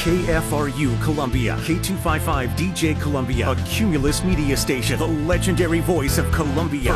KFRU Columbia, K255 DJ Columbia, a Cumulus media station, the legendary voice of Columbia.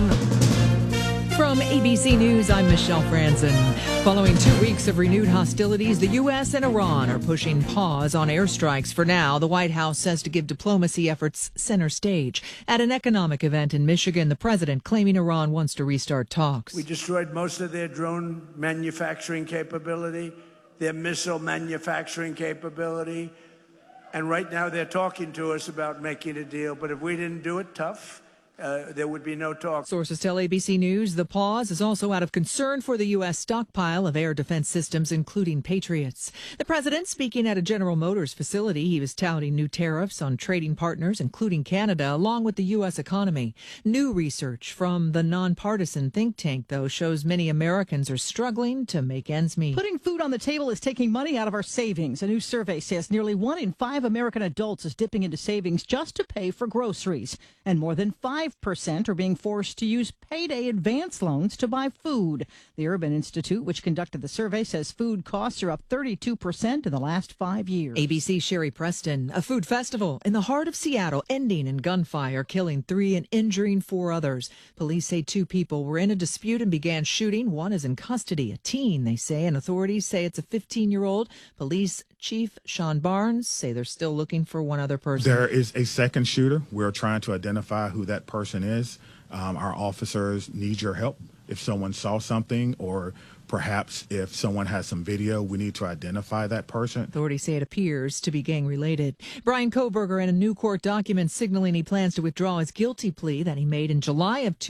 From ABC News, I'm Michelle Franzen. Following 2 weeks of renewed hostilities, the U.S. and Iran are pushing pause on airstrikes for now. The White House says to give diplomacy efforts center stage. At an economic event in Michigan, the president claiming Iran wants to restart talks. We destroyed most of their drone manufacturing capability, their missile manufacturing capability, and right now they're talking to us about making a deal. But if we didn't do it tough, there would be no talk. Sources tell ABC News the pause is also out of concern for the U.S. stockpile of air defense systems, including Patriots. The president speaking at a General Motors facility. He was touting new tariffs on trading partners, including Canada, along with the U.S. economy. New research from the nonpartisan think tank, though, shows many Americans are struggling to make ends meet. Putting food on the table is taking money out of our savings. A new survey says nearly 1 in 5 American adults is dipping into savings just to pay for groceries. And more than 5% are being forced to use payday advance loans to buy food. The Urban Institute, which conducted the survey, says food costs are up 32% in the last 5 years. ABC Sherry Preston. A food festival in the heart of Seattle ending in gunfire, killing 3 and injuring 4 others. Police say 2 people were in a dispute and began shooting. 1 is in custody, a teen, they say, and authorities say it's a 15-year-old. Police Chief Sean Barnes say they're still looking for 1 other person. There is a second shooter. We're trying to identify who that person is. Our officers need your help. If someone saw something, or perhaps if someone has some video, we need to identify that person. Authorities say it appears to be gang-related. Brian Kohberger in a new court document signaling he plans to withdraw his guilty plea that he made in July of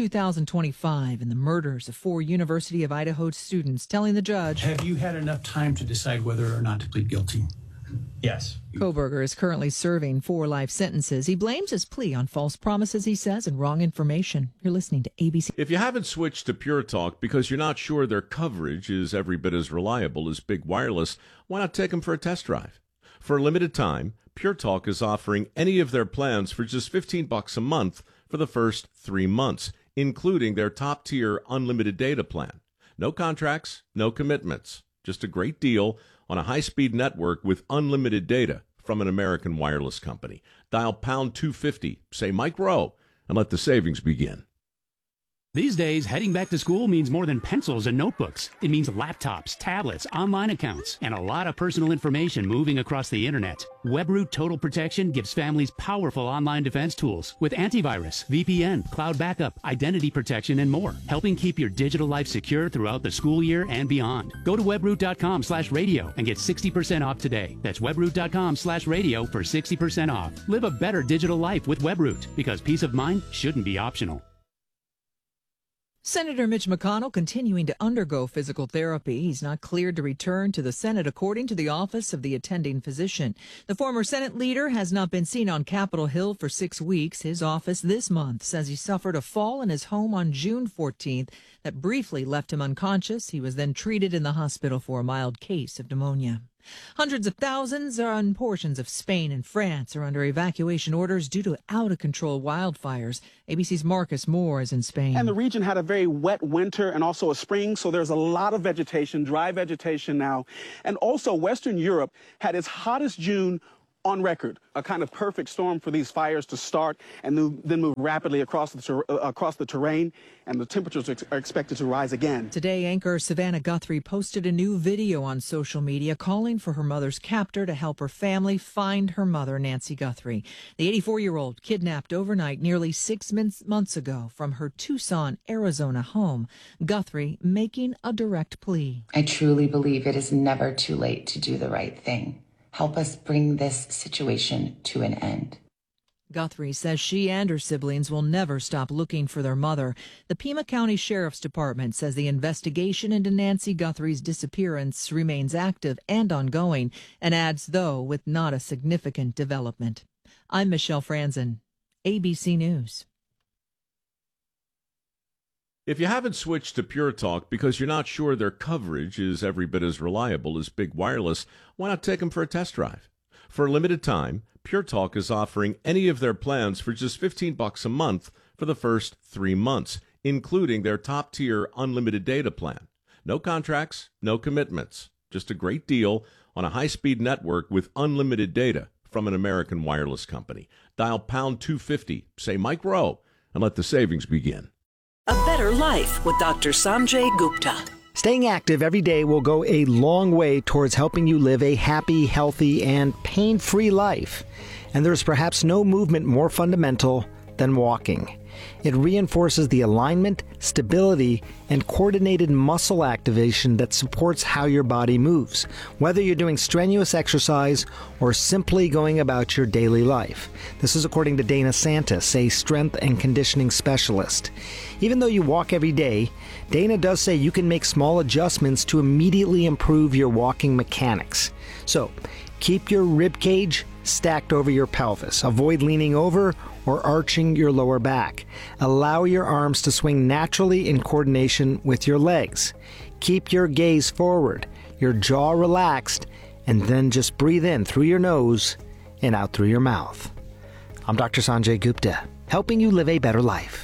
2025 in the murders of 4 University of Idaho students, telling the judge, "Have you had enough time to decide whether or not to plead guilty?" "Yes." Kohberger is currently serving 4 life sentences. He blames his plea on false promises, he says, and wrong information. You're listening to ABC. If you haven't switched to Pure Talk because you're not sure their coverage is every bit as reliable as Big Wireless, why not take them for a test drive? For a limited time, Pure Talk is offering any of their plans for just $15 a month for the first 3 months, including their top-tier unlimited data plan. No contracts, no commitments. Just a great deal on a high-speed network with unlimited data from an American wireless company. Dial pound 250, say Mike Rowe, and let the savings begin. These days, heading back to school means more than pencils and notebooks. It means laptops, tablets, online accounts, and a lot of personal information moving across the internet. WebRoot Total Protection gives families powerful online defense tools with antivirus, VPN, cloud backup, identity protection, and more, helping keep your digital life secure throughout the school year and beyond. Go to webroot.com/radio and get 60% off today. That's webroot.com/radio for 60% off. Live a better digital life with WebRoot, because peace of mind shouldn't be optional. Senator Mitch McConnell continuing to undergo physical therapy. He's not cleared to return to the Senate, according to the Office of the Attending Physician. The former Senate leader has not been seen on Capitol Hill for 6 weeks. His office this month says he suffered a fall in his home on June 14th that briefly left him unconscious. He was then treated in the hospital for a mild case of pneumonia. Hundreds of thousands are in portions of Spain and France are under evacuation orders due to out-of-control wildfires. ABC's Marcus Moore is in Spain. And the region had a very wet winter and also a spring, so there's a lot of vegetation, dry vegetation now. And also Western Europe had its hottest June on record, a kind of perfect storm for these fires to start and then move rapidly across the terrain, and the temperatures are expected to rise again. Today, anchor Savannah Guthrie posted a new video on social media calling for her mother's captor to help her family find her mother, Nancy Guthrie. The 84-year-old kidnapped overnight nearly 6 months ago from her Tucson, Arizona home. Guthrie making a direct plea. I truly believe it is never too late to do the right thing. Help us bring this situation to an end. Guthrie says she and her siblings will never stop looking for their mother. The Pima County Sheriff's Department says the investigation into Nancy Guthrie's disappearance remains active and ongoing, and adds, though, with not a significant development. I'm Michelle Franzen, ABC News. If you haven't switched to Pure Talk because you're not sure their coverage is every bit as reliable as Big Wireless, why not take them for a test drive? For a limited time, Pure Talk is offering any of their plans for just $15 a month for the first 3 months, including their top-tier unlimited data plan. No contracts, no commitments. Just a great deal on a high-speed network with unlimited data from an American wireless company. Dial pound 250, say Mike Rowe, and let the savings begin. A better life with Dr. Sanjay Gupta. Staying active every day will go a long way towards helping you live a happy, healthy, and pain-free life. And there's perhaps no movement more fundamental than walking. It reinforces the alignment, stability, and coordinated muscle activation that supports how your body moves, whether you're doing strenuous exercise or simply going about your daily life. This is according to Dana Santis, a strength and conditioning specialist. Even though you walk every day, Dana does say you can make small adjustments to immediately improve your walking mechanics. So, keep your rib cage stacked over your pelvis. Avoid leaning over or arching your lower back. Allow your arms to swing naturally in coordination with your legs. Keep your gaze forward, your jaw relaxed, and then just breathe in through your nose and out through your mouth. I'm Dr. Sanjay Gupta, helping you live a better life.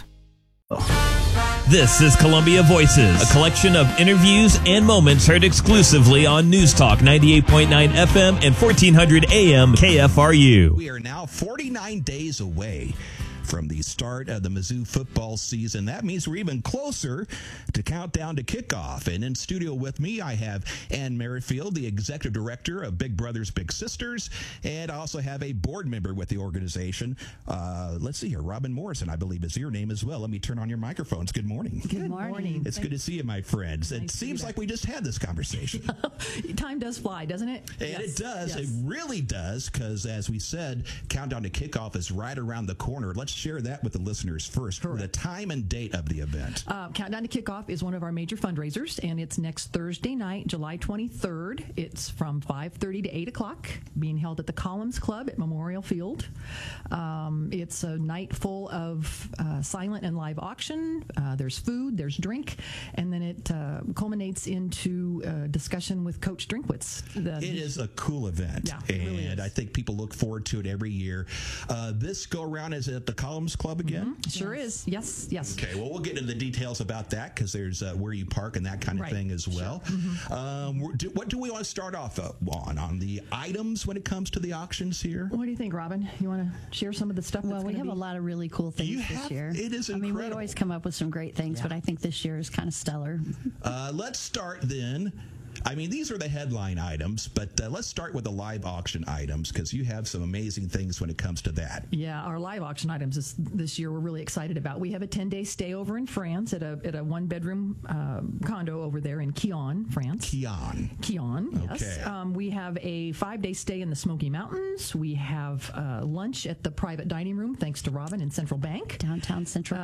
This is Columbia Voices, a collection of interviews and moments heard exclusively on News Talk 98.9 FM and 1400 AM KFRU. We are now 49 days away from the start of the Mizzou football season. That means we're even closer to countdown to kickoff. And in studio with me, I have Ann Merrifield, the executive director of Big Brothers Big Sisters, and I also have a board member with the organization. Let's see here, Robin Morrison, I believe is your name as well. Let me turn on your microphones. Good morning. Good morning. It's good to see you, my friends. It seems like we just had this conversation. Time does fly, doesn't it? And yes. It does. Yes. It really does, because as we said, countdown to kickoff is right around the corner. Let's share that with the listeners first. Correct. The time and date of the event. Countdown to Kickoff is one of our major fundraisers, and it's next Thursday night, July 23rd. It's from 5:30 to 8 o'clock, being held at the Columns Club at Memorial Field. It's a night full of silent and live auction. There's food, there's drink, and then it culminates into a discussion with Coach Drinkwitz. It is a cool event, yeah, and really I think people look forward to it every year. This go-around is at the Columns Club again? Mm-hmm. Sure is. Yes. Okay, well, we'll get into the details about that, because there's where you park and that kind of thing as well. Sure. Mm-hmm. What do we want to start off on the items when it comes to the auctions here? What do you think, Robin? You want to share some of the stuff? Well, we have a lot of really cool things this year. It is incredible. I mean, we always come up with some great things, but I think this year is kind of stellar. Let's start then. I mean, these are the headline items, but let's start with the live auction items, because you have some amazing things when it comes to that. Yeah, our live auction items this year we're really excited about. We have a 10-day stay over in France at a one-bedroom condo over there in Quillan, France. Quillan, yes. Okay. We have a 5-day stay in the Smoky Mountains. We have lunch at the private dining room, thanks to Robin in Central Bank. Downtown Central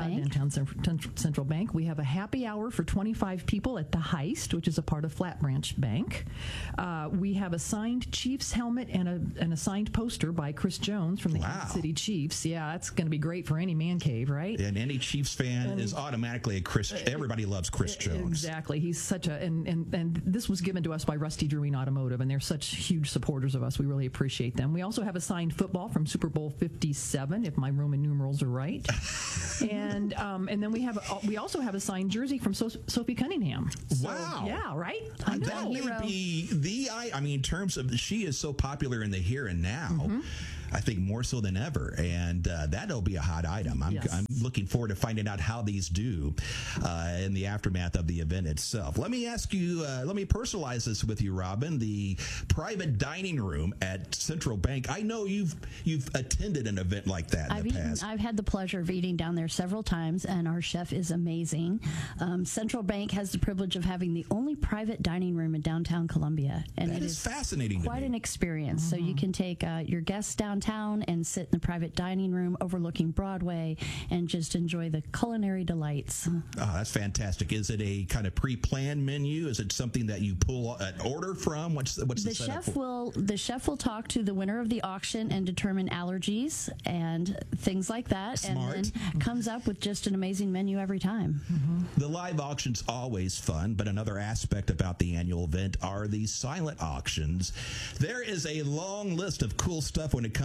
Bank. We have a happy hour for 25 people at the Heist, which is a part of Flat Branch Bank. We have a signed Chiefs helmet and a signed poster by Chris Jones from the Kansas City Chiefs. Yeah, that's going to be great for any man cave, right? And any Chiefs fan is automatically a Chris. Everybody loves Chris Jones. Exactly. He's such a and this was given to us by Rusty Druin Automotive, and they're such huge supporters of us. We really appreciate them. We also have a signed football from Super Bowl 57, if my Roman numerals are right. and then we also have a signed jersey from Sophie Cunningham. So, wow. Yeah. Right. I know. That may be in terms of, she is so popular in the here and now. Mm-hmm. I think more so than ever, and that'll be a hot item. I'm looking forward to finding out how these do in the aftermath of the event itself. Let me ask you, let me personalize this with you, Robin. The private dining room at Central Bank. I know you've attended an event like that in the past. I've had the pleasure of eating down there several times, and our chef is amazing. Central Bank has the privilege of having the only private dining room in downtown Columbia, and that is fascinating. Quite an experience. Mm-hmm. So you can take your guests downtown and sit in the private dining room overlooking Broadway and just enjoy the culinary delights. Oh, that's fantastic. Is it a kind of pre-planned menu? Is it something that you pull an order from? What's the setup for? The chef will talk to the winner of the auction and determine allergies and things like that. Smart. And then comes up with just an amazing menu every time. Mm-hmm. The live auction's always fun, but another aspect about the annual event are the silent auctions. There is a long list of cool stuff when it comes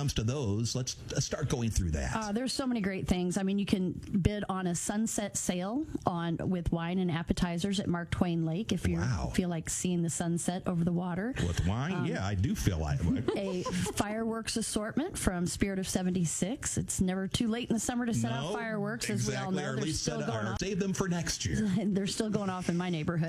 comes to those, let's start going through that. There's so many great things. I mean, you can bid on a sunset sail with wine and appetizers at Mark Twain Lake if you feel like seeing the sunset over the water. With wine? Yeah, I do feel like a fireworks assortment from Spirit of 76. It's never too late in the summer to set off fireworks, as we all know. Or at least save them for next year. They're still going off in my neighborhood.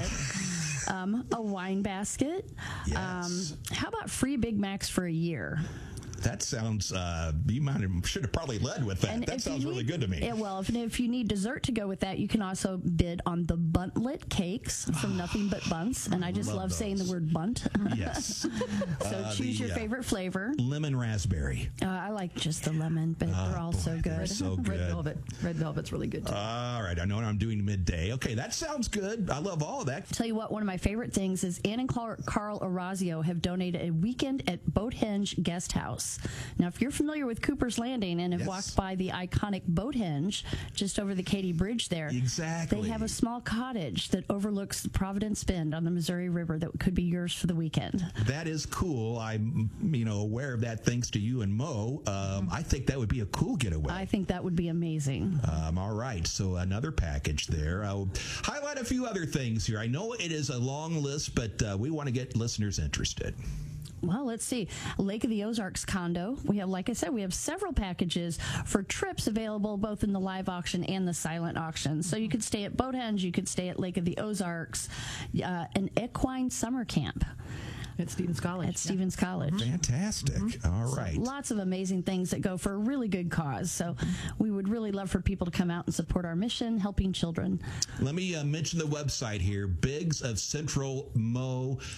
A wine basket. Yes. How about free Big Macs for a year? That sounds, you should have probably led with that. That sounds really good to me. Yeah, well, if you need dessert to go with that, you can also bid on the Buntlet cakes from Nothing But Bunts. And I just love saying the word bunt. Yes. So choose your favorite flavor. Lemon raspberry. I like just the lemon, but they're all so good. They're so good. Red Velvet's really good, too. All right. I know what I'm doing midday. Okay, that sounds good. I love all of that. Tell you what, one of my favorite things is Ann and Carl Orazio have donated a weekend at Boathenge Guest House. Now, if you're familiar with Cooper's Landing and have walked by the iconic Boathenge just over the Katy Bridge there, they have a small cottage that overlooks Providence Bend on the Missouri River that could be yours for the weekend. That is cool. I'm, aware of that thanks to you and Mo. I think that would be a cool getaway. I think that would be amazing. All right. So another package there. I'll highlight a few other things here. I know it is a long list, but we want to get listeners interested. Well, let's see. Lake of the Ozarks condo. We have, like I said, we have several packages for trips available both in the live auction and the silent auction. So you could stay at Boathenge, you could stay at Lake of the Ozarks, an equine summer camp. At Stevens College. Fantastic. All right. So lots of amazing things that go for a really good cause. So we would really love for people to come out and support our mission, helping children. Let me mention the website here, bigsofcentralmo.org.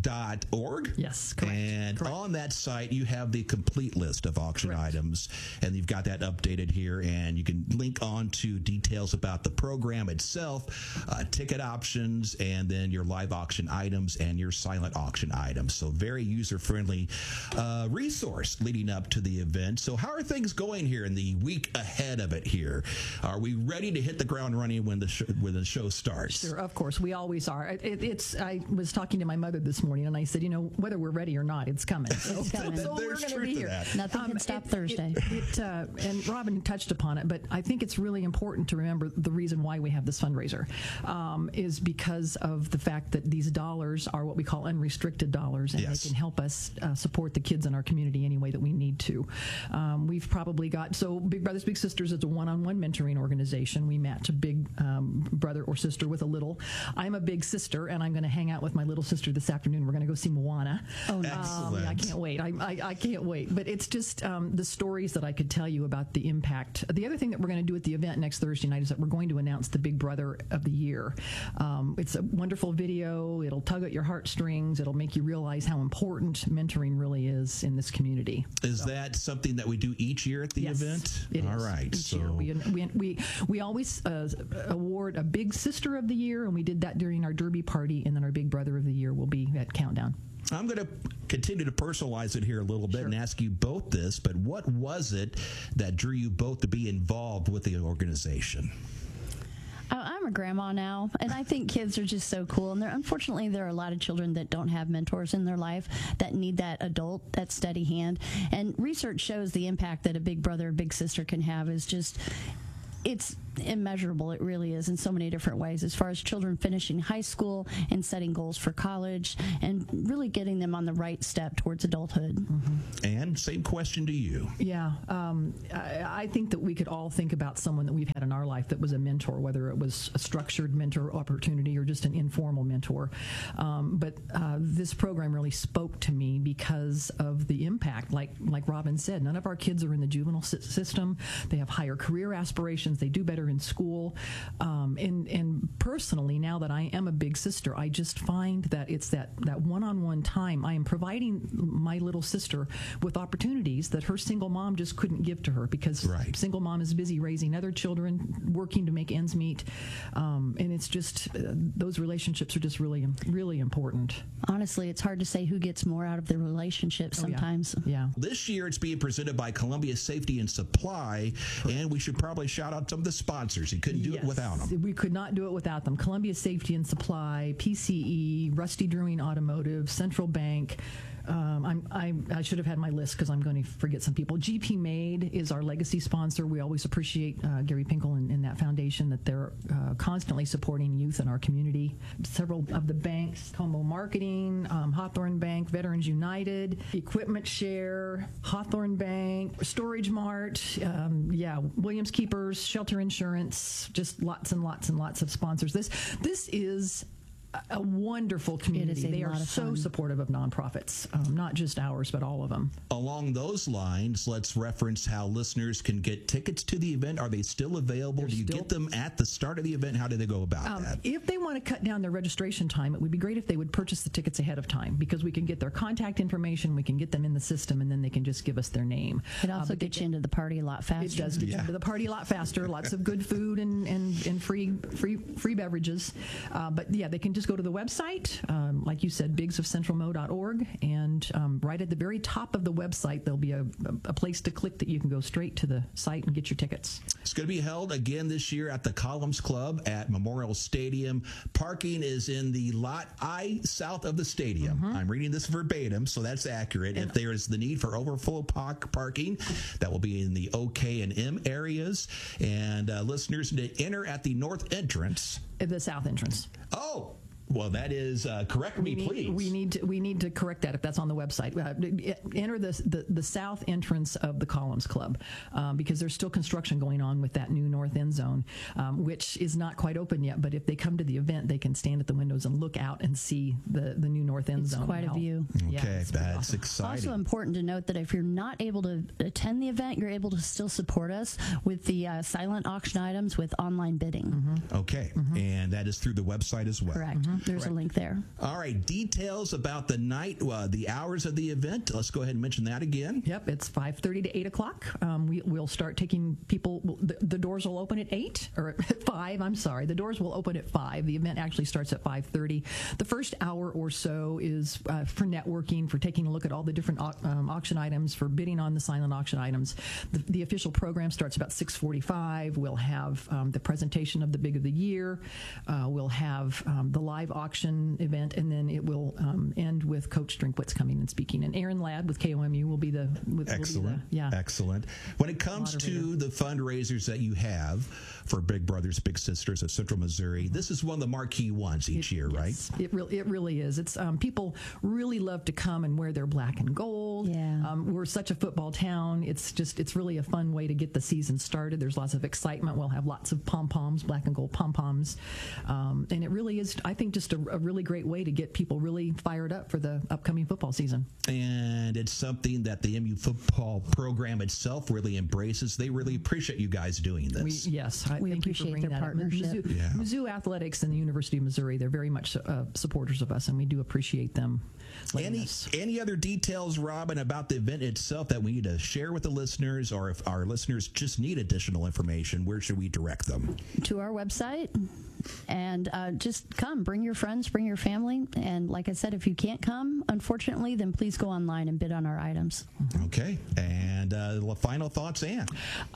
Yes, correct. And on that site, you have the complete list of auction items, and you've got that updated here, and you can link on to details about the program itself, ticket options, and then your live auction items and your silent auction items. So very user-friendly resource leading up to the event. So how are things going here in the week ahead of it here? Are we ready to hit the ground running when the show starts? Sure, of course. We always are. I was talking to my mother this morning, and I said, whether we're ready or not, it's coming. So, it's coming. So we're going to be here. Nothing can stop Thursday. And Robin touched upon it, but I think it's really important to remember the reason why we have this fundraiser is because of the fact that these dollars are what we call unrestricted dollars, and they can help us support the kids in our community any way that we need to. We've probably got, so Big Brothers Big Sisters is a one-on-one mentoring organization. We match a big brother or sister with a little. I'm a big sister, and I'm going to hang out with my little sister this afternoon. We're going to go see Moana. Oh, excellent. I can't wait. I can't wait. But it's just the stories that I could tell you about the impact. The other thing that we're going to do at the event next Thursday night is that we're going to announce the Big Brother of the Year. It's a wonderful video. It'll tug at your heartstrings. It'll make you realize how important mentoring really is in this community. Is that something that we do each year at the event? It is. All right. Each year. We always award a Big Sister of the Year, and we did that during our Derby party, and then our Big Brother of the Year will be at Countdown. I'm going to continue to personalize it here a little bit and ask you both this, but what was it that drew you both to be involved with the organization? I'm a grandma now, and I think kids are just so cool. And unfortunately, there are a lot of children that don't have mentors in their life that need that adult, that steady hand. And research shows the impact that a big brother or big sister can have is just... it's immeasurable. It really is in so many different ways, as far as children finishing high school and setting goals for college and really getting them on the right step towards adulthood. Mm-hmm. And same question to you. Yeah. I think that we could all think about someone that we've had in our life that was a mentor, whether it was a structured mentor opportunity or just an informal mentor. But this program really spoke to me because of the impact. Like Robin said, none of our kids are in the juvenile system. They have higher career aspirations. They do better in school. And personally, now that I am a big sister, I just find that it's that one-on-one time. I am providing my little sister with opportunities that her single mom just couldn't give to her because single mom is busy raising other children, working to make ends meet. And it's just, those relationships are just really, really important. Honestly, it's hard to say who gets more out of the relationship sometimes. Yeah. This year, it's being presented by Columbia Safety and Supply, and we should probably shout out some of the sponsors. You couldn't do it without them. We could not do it without them. Columbia Safety and Supply, PCE, Rusty Drewing Automotive, Central Bank. I'm I should have had my list because I'm going to forget some people. GP Made is our legacy sponsor. We always appreciate Gary Pinkel and that foundation, that they're constantly supporting youth in our community. Several of the banks, Como Marketing, Hawthorne Bank, Veterans United, Equipment Share, Hawthorne Bank, Storage Mart, Williams Keepers, Shelter Insurance, just lots and lots and lots of sponsors. This is a wonderful community. They are so supportive of nonprofits, not just ours, but all of them. Along those lines, let's reference how listeners can get tickets to the event. Are they still available? Do you get them at the start of the event? How do they go about that? If they want to cut down their registration time, it would be great if they would purchase the tickets ahead of time, because we can get their contact information, we can get them in the system, and then they can just give us their name. It also gets you into the party a lot faster. It does get you into the party a lot faster. Lots of good food and free beverages. But yeah, they can just go to the website, like you said, bigsofcentralmo.org, and right at the very top of the website, there'll be a place to click that you can go straight to the site and get your tickets. It's going to be held again this year at the Columns Club at Memorial Stadium. Parking is in the Lot I south of the stadium. I'm reading this verbatim, so that's accurate. If there is the need for overflow parking, that will be in the OK and M areas. And listeners, to enter at the north entrance. The south entrance. Oh, well, that is correct me, please. We need to correct that if that's on the website. Enter the south entrance of the Columns Club, because there's still construction going on with that new north end zone, which is not quite open yet. But if they come to the event, they can stand at the windows and look out and see the new north end zone. It's quite a view. Okay, that's exciting. Also important to note that if you're not able to attend the event, you're able to still support us with the silent auction items with online bidding. Okay, and that is through the website as well. Correct. There's a link there. All right, details about the night, the hours of the event. Let's go ahead and mention that again. Yep, it's 5:30 to 8 o'clock. We'll start taking people. The doors will open at 8 or at 5. I'm sorry. The doors will open at 5. The event actually starts at 5:30. The first hour or so is for networking, for taking a look at all the different auction items, for bidding on the silent auction items. The official program starts about 6:45. We'll have the presentation of the Big of the Year. We'll have the live auction event, and then it will end with Coach Drinkwitz coming and speaking. And Aaron Ladd with KOMU will be the excellent. Excellent. When it comes to the fundraisers that you have for Big Brothers Big Sisters of Central Missouri, this is one of the marquee ones each year, right? It really is. It's people really love to come and wear their black and gold. Yeah. We're such a football town. It's really a fun way to get the season started. There's lots of excitement. We'll have lots of pom-poms, black and gold pom-poms, and it really is, I think, just a really great way to get people really fired up for the upcoming football season. And it's something that the MU football program itself really embraces. They really appreciate you guys doing this. We appreciate their partnership. Mizzou Athletics and the University of Missouri, they're very much supporters of us, and we do appreciate them. Any other details, Robin, about the event itself that we need to share with the listeners, or if our listeners just need additional information, where should we direct them? To our website. And just come, bring your friends, bring your family. And like I said, if you can't come, unfortunately, then please go online and bid on our items. Okay. And final thoughts, Ann?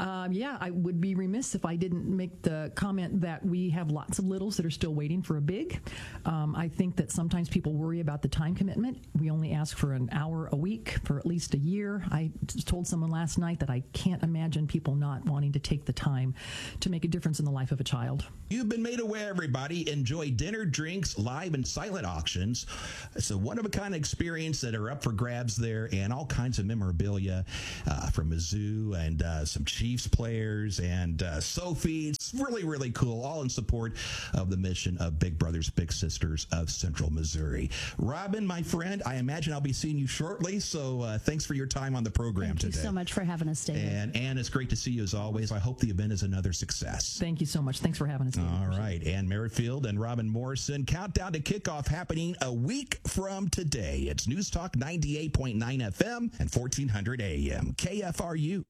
I would be remiss if I didn't make the comment that we have lots of littles that are still waiting for a big. I think that sometimes people worry about the time commitment. We only ask for an hour a week for at least a year. I told someone last night that I can't imagine people not wanting to take the time to make a difference in the life of a child. You've been made aware, everybody. Enjoy dinner, drinks, live and silent auctions. It's a one-of-a-kind experience that are up for grabs there, and all kinds of memorabilia from Mizzou and some Chiefs players and Sophie. It's really, really cool, all in support of the mission of Big Brothers Big Sisters of Central Missouri. Robin, my friend, I imagine I'll be seeing you shortly, so thanks for your time on the program today. Thank you so much for having us, David. And Ann, it's great to see you as always. I hope the event is another success. Thank you so much. Thanks for having us. All right. Ann Merrifield and Robin Morrison. Countdown to kickoff happening a week from today. It's News Talk 98.9 FM and 1400 AM. KFRU.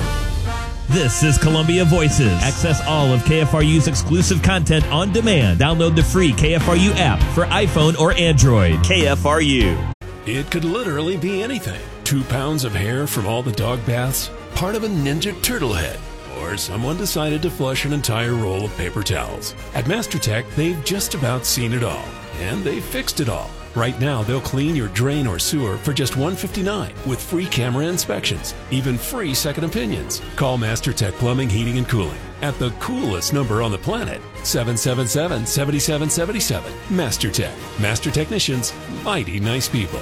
This is Columbia Voices. Access all of KFRU's exclusive content on demand. Download the free KFRU app for iPhone or Android. KFRU. It could literally be anything. 2 pounds of hair from all the dog baths, part of a Ninja Turtle head, or someone decided to flush an entire roll of paper towels. At MasterTech, they've just about seen it all, and they've fixed it all. Right now, they'll clean your drain or sewer for just $159 with free camera inspections, even free second opinions. Call MasterTech Plumbing, Heating, and Cooling at the coolest number on the planet, 777-7777. MasterTech. Master technicians, mighty nice people.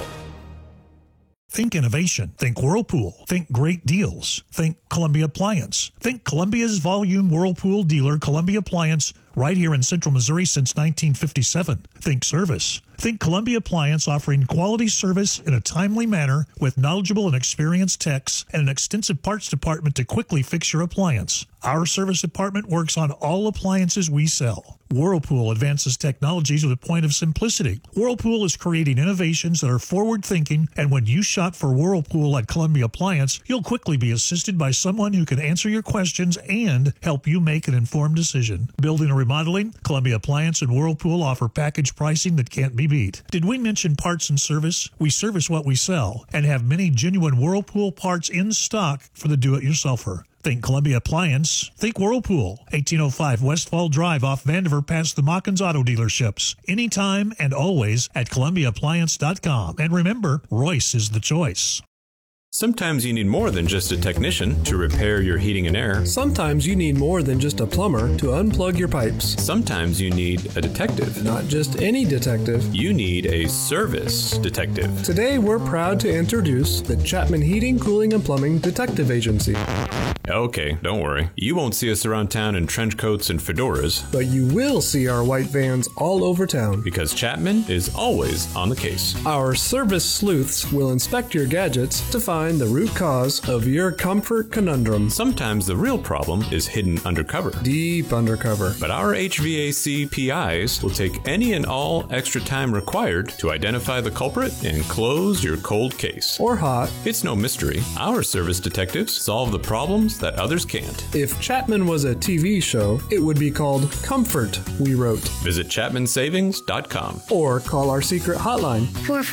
Think innovation. Think Whirlpool. Think great deals. Think Columbia Appliance. Think Columbia's volume Whirlpool dealer, Columbia Appliance, right here in Central Missouri since 1957. Think service. Think Columbia Appliance, offering quality service in a timely manner with knowledgeable and experienced techs and an extensive parts department to quickly fix your appliance. Our service department works on all appliances we sell. Whirlpool advances technologies with a point of simplicity. Whirlpool is creating innovations that are forward-thinking, and when you shop for Whirlpool at Columbia Appliance, you'll quickly be assisted by someone who can answer your questions and help you make an informed decision. Building or remodeling, Columbia Appliance and Whirlpool offer package pricing that can't be beat. Did we mention parts and service? We service what we sell and have many genuine Whirlpool parts in stock for the do-it-yourselfer. Think Columbia Appliance. Think Whirlpool. 1805 Westfall Drive off Vandiver past the Mockins Auto Dealerships. Anytime and always at ColumbiaAppliance.com. And remember, Royce is the choice. Sometimes you need more than just a technician to repair your heating and air. Sometimes you need more than just a plumber to unplug your pipes. Sometimes you need a detective. Not just any detective. You need a service detective. Today we're proud to introduce the Chapman Heating, Cooling, and Plumbing Detective Agency. Okay, don't worry. You won't see us around town in trench coats and fedoras. But you will see our white vans all over town. Because Chapman is always on the case. Our service sleuths will inspect your gadgets to find the root cause of your comfort conundrum. Sometimes the real problem is hidden undercover. Deep undercover. But our HVAC PIs will take any and all extra time required to identify the culprit and close your cold case. Or hot. It's no mystery. Our service detectives solve the problems that others can't. If Chapman was a TV show, it would be called Comfort, we wrote. Visit ChapmanSavings.com. Or call our secret hotline.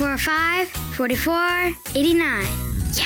445-4489. Yeah!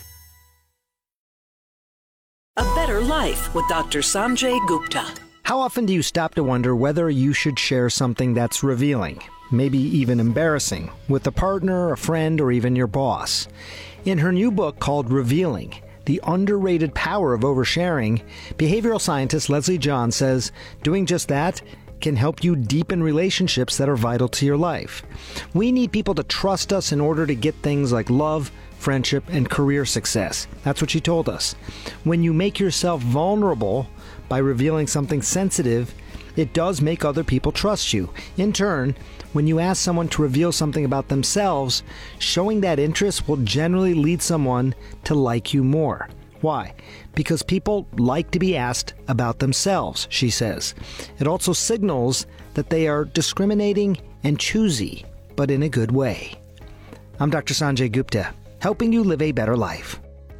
A Better Life with Dr. Sanjay Gupta. How often do you stop to wonder whether you should share something that's revealing, maybe even embarrassing, with a partner, a friend, or even your boss? In her new book called Revealing, The Underrated Power of Oversharing, behavioral scientist Leslie John says doing just that can help you deepen relationships that are vital to your life. We need people to trust us in order to get things like love, friendship, and career success. That's what she told us. When you make yourself vulnerable by revealing something sensitive, it does make other people trust you. In turn, when you ask someone to reveal something about themselves, showing that interest will generally lead someone to like you more. Why? Because people like to be asked about themselves, she says. It also signals that they are discriminating and choosy, but in a good way. I'm Dr. Sanjay Gupta, helping you live a better life.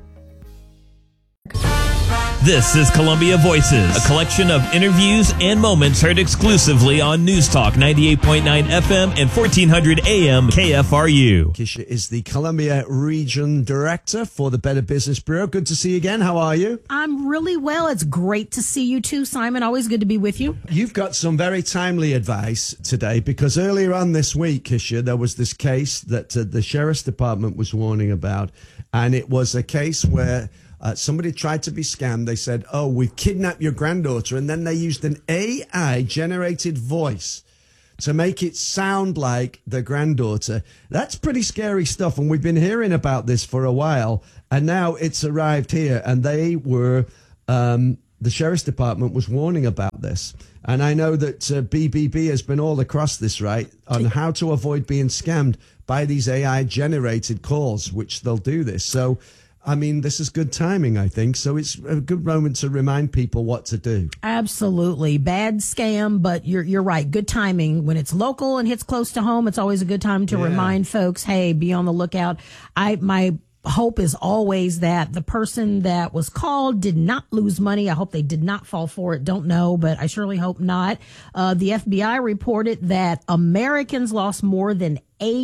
This is Columbia Voices, a collection of interviews and moments heard exclusively on News Talk 98.9 FM and 1400 AM KFRU. Kisha is the Columbia Region Director for the Better Business Bureau. Good to see you again. How are you? I'm really well. It's great to see you too, Simon. Always good to be with you. You've got some very timely advice today because earlier on this week, Kisha, there was this case that the Sheriff's Department was warning about, and it was a case where somebody tried to be scammed. They said, oh, we've kidnapped your granddaughter. And then they used an AI-generated voice to make it sound like the granddaughter. That's pretty scary stuff. And we've been hearing about this for a while. And now it's arrived here. And they were, the Sheriff's Department was warning about this. And I know that BBB has been all across this, right, on how to avoid being scammed by these AI-generated calls, which they'll do this. So, I mean, this is good timing, I think. So it's a good moment to remind people what to do. Absolutely. Bad scam, but you're right. Good timing. When it's local and hits close to home, it's always a good time to remind folks, hey, be on the lookout. My hope is always that the person that was called did not lose money. I hope they did not fall for it. Don't know, but I surely hope not. The FBI reported that Americans lost more than $8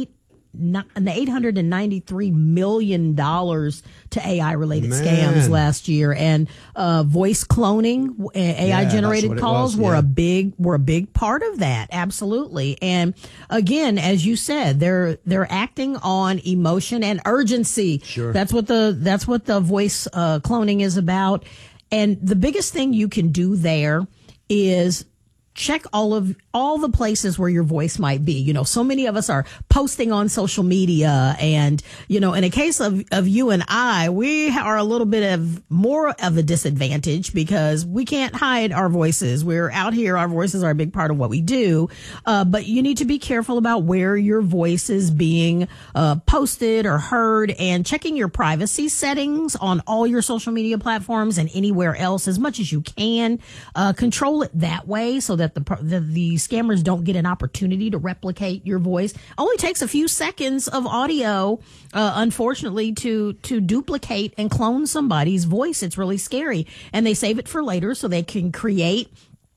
$893 million to AI-related scams last year, and voice cloning, AI-generated calls were a big part of that. Absolutely, and again, as you said, they're acting on emotion and urgency. Sure, that's what the voice cloning is about. And the biggest thing you can do there is check all the places where your voice might be. You know, so many of us are posting on social media, and, you know, in a case of you and I, we are a little bit of more of a disadvantage because we can't hide our voices. We're out here. Our voices are a big part of what we do. But you need to be careful about where your voice is being posted or heard, and checking your privacy settings on all your social media platforms and anywhere else as much as you can. Control it that way so that the scammers don't get an opportunity to replicate your voice. Only takes a few seconds of audio, unfortunately, to duplicate and clone somebody's voice. It's really scary, and they save it for later so they can create.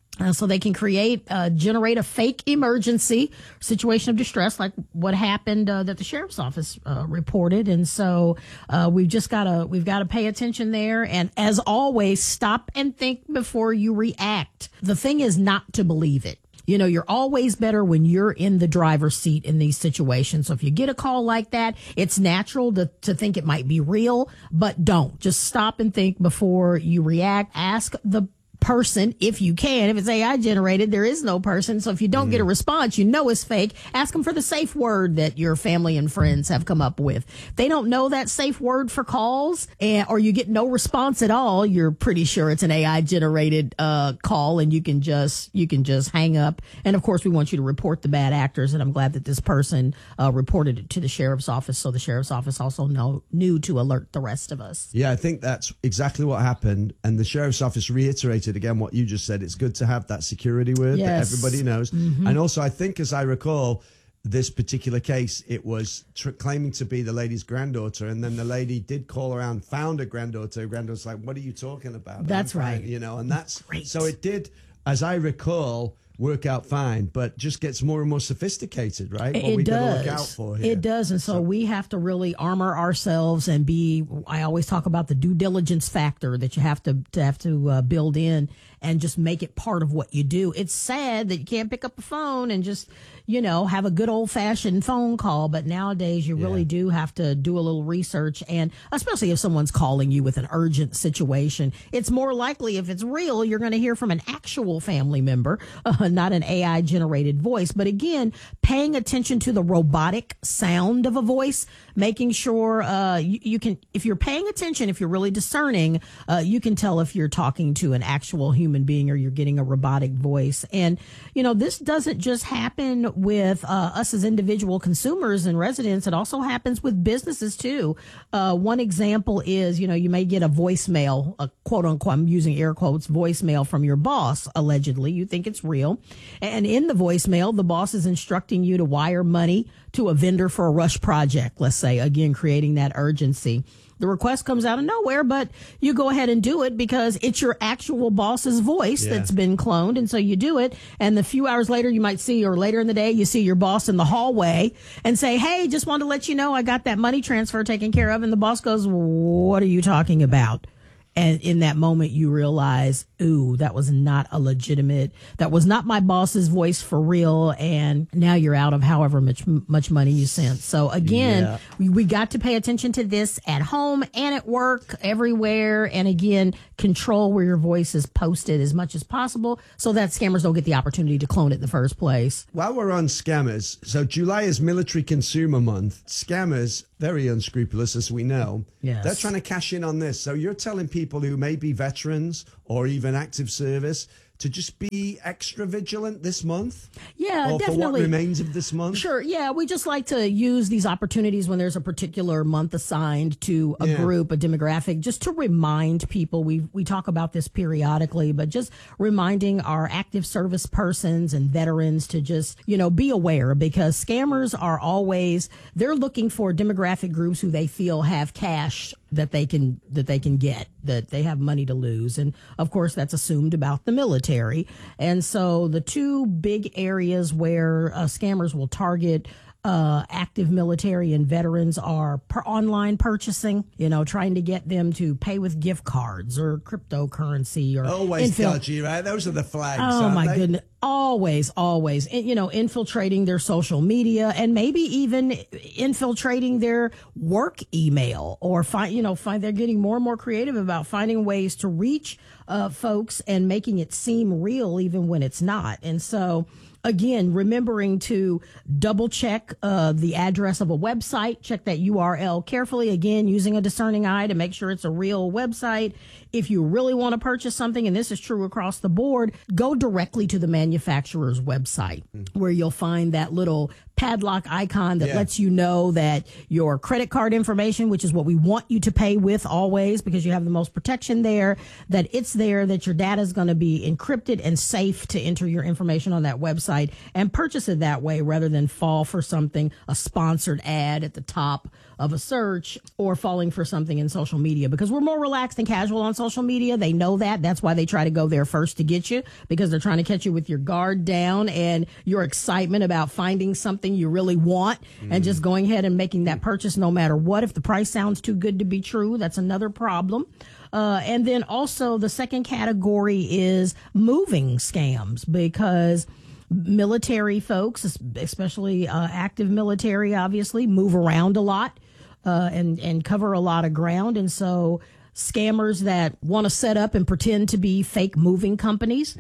Generate a fake emergency situation of distress, like what happened that the sheriff's office reported. And so we've got to pay attention there. And as always, stop and think before you react. The thing is not to believe it. You know, you're always better when you're in the driver's seat in these situations. So if you get a call like that, it's natural to think it might be real, but don't. Just stop and think before you react. Ask the person if you can. If it's AI generated, there is no person. So if you don't get a response, you know it's fake. Ask them for the safe word that your family and friends have come up with. If they don't know that safe word for calls, or you get no response at all, you're pretty sure it's an AI generated call, and you can just hang up. And of course, we want you to report the bad actors. And I'm glad that this person reported it to the sheriff's office, so the sheriff's office also knew to alert the rest of us. Yeah, I think that's exactly what happened. And the sheriff's office reiterated again what you just said. It's good to have that security word that everybody knows. And also, I think, as I recall, this particular case, it was claiming to be the lady's granddaughter, and then the lady did call around, found a granddaughter. Granddaughter's like, "What are you talking about?" That's right. You know, and that's great. So it did, as I recall, work out fine, but just gets more and more sophisticated, right? What we gotta look out for here. It does. And so we have to really armor ourselves and I always talk about the due diligence factor that you have to build in, and just make it part of what you do. It's sad that you can't pick up a phone and just, you know, have a good old fashioned phone call. But nowadays you really do have to do a little research. And especially if someone's calling you with an urgent situation, it's more likely, if it's real, you're going to hear from an actual family member, not an AI generated voice. But again, paying attention to the robotic sound of a voice, making sure you can, if you're paying attention, if you're really discerning, you can tell if you're talking to an actual human being or you're getting a robotic voice. And, you know, this doesn't just happen with us as individual consumers and residents. It also happens with businesses too. One example is, you know, you may get a voicemail, a quote unquote, I'm using air quotes, voicemail from your boss, allegedly. You think it's real. And in the voicemail, the boss is instructing you to wire money to a vendor for a rush project, let's say, again, creating that urgency. The request comes out of nowhere, but you go ahead and do it because it's your actual boss's voice that's been cloned. And so you do it. And a few hours later, you might see, or later in the day, you see your boss in the hallway and say, "Hey, just wanted to let you know I got that money transfer taken care of." And the boss goes, "What are you talking about?" And in that moment, you realize, ooh, that was not my boss's voice for real. And now you're out of however much money you sent. So again, we got to pay attention to this at home and at work, everywhere. And again, control where your voice is posted as much as possible so that scammers don't get the opportunity to clone it in the first place. While we're on scammers, so July is Military Consumer Month. Scammers, very unscrupulous, as we know. Yes. They're trying to cash in on this. So you're telling people who may be veterans or even active service to just be extra vigilant this month? Yeah, or definitely. For what remains of this month? Sure, yeah. We just like to use these opportunities when there's a particular month assigned to a group, a demographic, just to remind people. We talk about this periodically, but just reminding our active service persons and veterans to just, you know, be aware, because scammers are always, they're looking for demographic groups who they feel have cash that they can get, that they have money to lose. And of course, that's assumed about the military. And so the two big areas where scammers will target active military and veterans are online purchasing, trying to get them to pay with gift cards or cryptocurrency or always dodgy, right? Those are the flags. Oh my goodness. Always. Infiltrating their social media and maybe even infiltrating their work email or they're getting more and more creative about finding ways to reach folks and making it seem real even when it's not. And so, again, remembering to double check the address of a website, check that URL carefully, again, using a discerning eye to make sure it's a real website. If you really want to purchase something, and this is true across the board, go directly to the manufacturer's website where you'll find that little padlock icon that lets you know that your credit card information, which is what we want you to pay with always because you have the most protection there, that it's there, that your data is going to be encrypted and safe to enter your information on that website and purchase it that way rather than fall for something, a sponsored ad at the top of a search or falling for something in social media because we're more relaxed and casual on social media. They know that. That's why they try to go there first to get you because they're trying to catch you with your guard down and your excitement about finding something you really want and just going ahead and making that purchase no matter what. If the price sounds too good to be true, that's another problem. And then also the second category is moving scams because military folks, especially active military, obviously move around a lot and cover a lot of ground. And so scammers that want to set up and pretend to be fake moving companies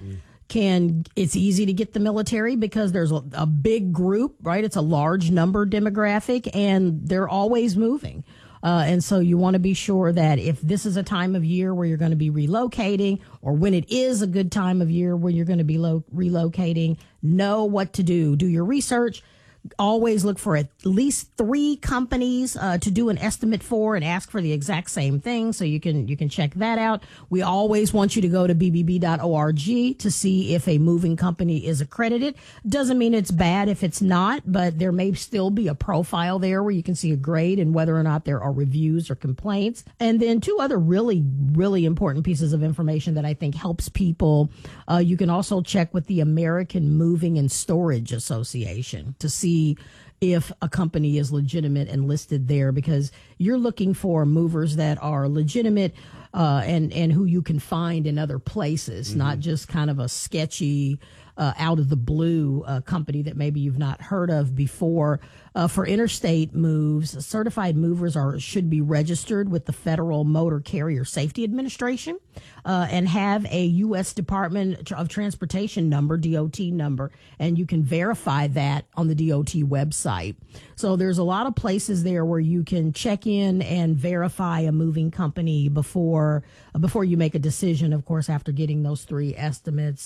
it's easy to get the military because there's a big group, right? It's a large number demographic and they're always moving. And so you want to be sure that if this is a time of year where you're going to be relocating or when it is a good time of year where you're going to be relocating, know what to do. Do your research. Always look for at least 3 companies to do an estimate for and ask for the exact same thing so you can check that out. We always want you to go to bbb.org to see if a moving company is accredited. Doesn't mean it's bad if it's not, but there may still be a profile there where you can see a grade and whether or not there are reviews or complaints. And then 2 other really, really important pieces of information that I think helps people. You can also check with the American Moving and Storage Association to see if a company is legitimate and listed there because you're looking for movers that are legitimate and who you can find in other places, not just kind of a sketchy out of the blue company that maybe you've not heard of before. For interstate moves, certified movers should be registered with the Federal Motor Carrier Safety Administration and have a U.S. Department of Transportation number, DOT number, and you can verify that on the DOT website. So there's a lot of places there where you can check in and verify a moving company before you make a decision, of course, after getting those 3 estimates.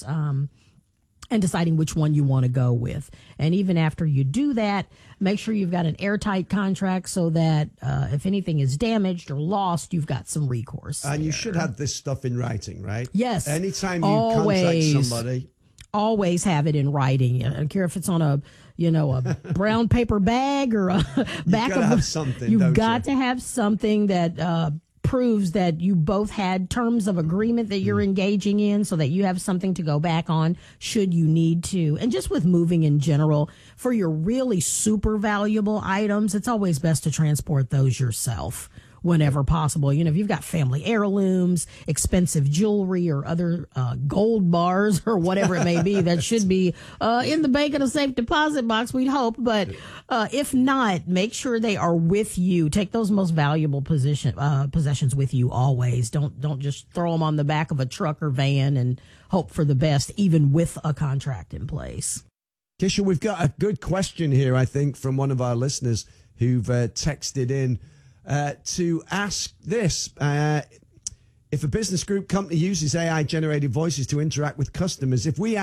And deciding which one you want to go with. And even after you do that, make sure you've got an airtight contract so that if anything is damaged or lost, you've got some recourse. And you should have this stuff in writing, right? Yes. Anytime you contact somebody. Always have it in writing. I don't care if it's on a brown paper bag or a back of have something. You've got to have something that proves that you both had terms of agreement that you're engaging in so that you have something to go back on should you need to. And just with moving in general, for your really super valuable items, it's always best to transport those yourself whenever possible. If you've got family heirlooms, expensive jewelry or other gold bars or whatever it may be that should be in the bank in a safe deposit box, we'd hope. But if not, make sure they are with you. Take those most valuable possessions with you always. Don't just throw them on the back of a truck or van and hope for the best, even with a contract in place. Kisha, we've got a good question here, I think, from one of our listeners who've texted in to ask this. If a business group company uses AI-generated voices to interact with customers, if we